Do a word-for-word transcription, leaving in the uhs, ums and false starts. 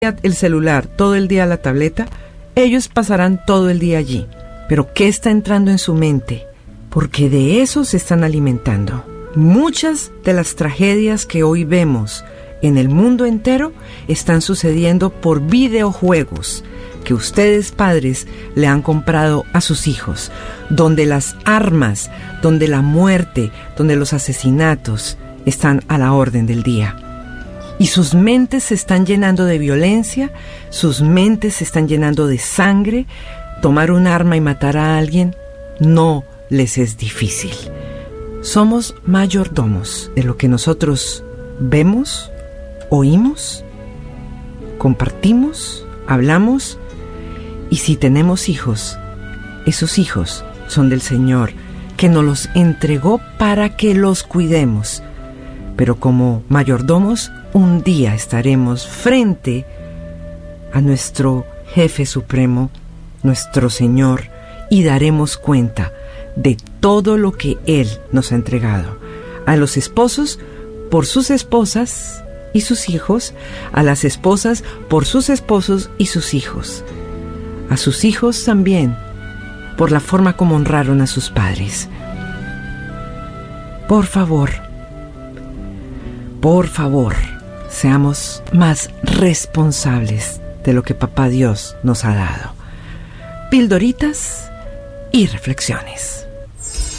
el celular, todo el día la tableta, ellos pasarán todo el día allí. Pero ¿qué está entrando en su mente? Porque de eso se están alimentando. Muchas de las tragedias que hoy vemos en el mundo entero están sucediendo por videojuegos que ustedes, padres, le han comprado a sus hijos, donde las armas, donde la muerte, donde los asesinatos están a la orden del día. Y sus mentes se están llenando de violencia, sus mentes se están llenando de sangre. Tomar un arma y matar a alguien no les es difícil. Somos mayordomos de lo que nosotros vemos, oímos, compartimos, hablamos. Y si tenemos hijos, esos hijos son del Señor, que nos los entregó para que los cuidemos. Pero como mayordomos, un día estaremos frente a nuestro Jefe Supremo, nuestro Señor, y daremos cuenta de todo lo que Él nos ha entregado. A los esposos por sus esposas y sus hijos, a las esposas por sus esposos y sus hijos, a sus hijos también por la forma como honraron a sus padres. Por favor, por favor, seamos más responsables de lo que Papá Dios nos ha dado. Pildoritas y reflexiones.